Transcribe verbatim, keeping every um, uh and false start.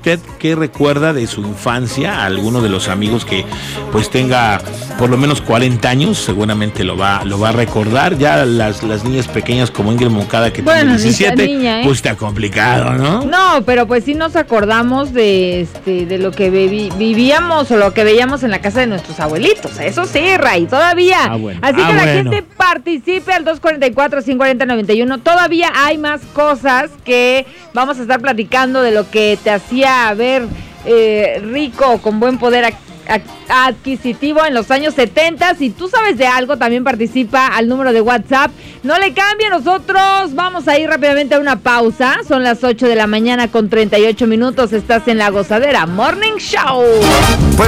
usted qué recuerda de su infancia, alguno de los amigos que pues tenga por lo menos cuarenta años, seguramente lo va, lo va a recordar. Ya las, las niñas pequeñas como Ingrid Moncada, que bueno, tiene diecisiete, niña, ¿eh? Pues está complicado, ¿no? No, pero pues sí nos acordamos de este de lo que vivi, vivíamos o lo que veíamos en la casa de nuestros abuelitos. Eso sí, Ray, todavía. Ah, bueno. Así ah, que la bueno. gente participe al dos cuatro cuatro, cinco cero cero, nueve uno. Todavía hay más cosas que vamos a estar platicando de lo que te hacía ver eh, rico, con buen poder ac- ac- adquisitivo en los años setenta. Si tú sabes de algo, también participa al número de WhatsApp. No le cambie, nosotros vamos a ir rápidamente a una pausa. Son las ocho de la mañana con treinta y ocho minutos. Estás en La Gozadera Morning Show.